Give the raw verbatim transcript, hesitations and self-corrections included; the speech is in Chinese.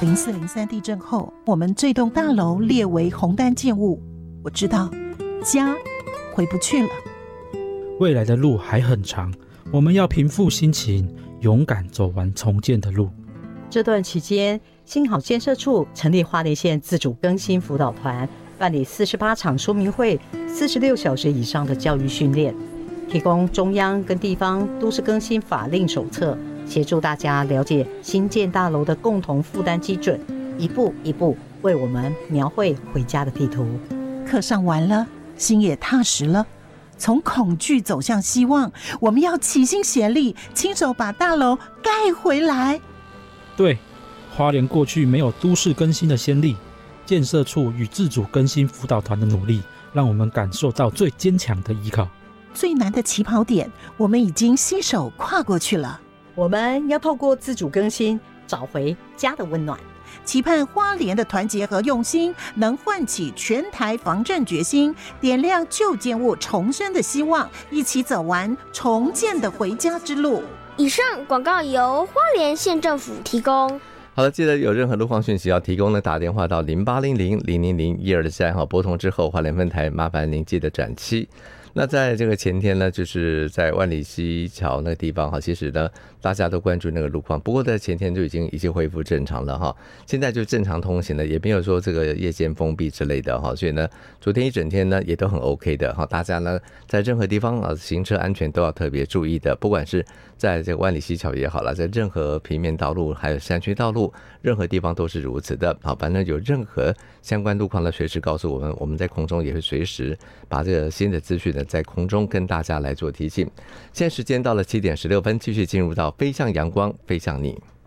零四零三地震后，我们这栋大楼列为红单建物，我知道家回不去了。 未来的路还很长，我们要平复心情，勇敢走完重建的路。 这段期间，新好建设处成立花莲县自主更新辅导团，办理四十八场说明会，四十六小时以上的教育训练，提供中央跟地方都市更新法令手册，协助大家了解新建大楼的共同负担基准，一步一步为我们描绘回家的地图。 课上完了，心也踏实了。从恐惧走向希望，我们要齐心协力，亲手把大楼盖回来。 对，花莲过去没有都市更新的先例，建设处与自主更新辅导团的努力，让我们感受到最坚强的依靠。 最难的起跑点，我们已经携手跨过去了。 我们要透过自主更新，找回家的温暖。 期盼花莲的团结和用心，能唤起全台防震决心，点亮旧建物重生的希望，一起走完重建的回家之路。 以上广告由花莲县政府提供。 好了，记得有任何路况讯息要提供呢，打电话到零八零零零零零一二三号，拨通之后花莲分台麻烦您记得转七。那在这个前天呢，就是在万里溪桥那个地方哈，其实呢大家都关注那个路况，不过在前天就已经已经恢复正常了哈，现在就正常通行了，也没有说这个夜间封闭之类的哈，所以呢昨天一整天呢也都很 OK 的哈，大家呢在任何地方啊行车安全都要特别注意的，不管是在这个万里溪桥也好了，在任何平面道路还有山区道路，任何地方都是如此的。好，反正有任何相关路况呢，随时告诉我们，我们在空中也会随时把这个新的资讯呢在空中跟大家来做提醒。现在时间到了七点十六分，继续进入到飞向阳光，飞向你。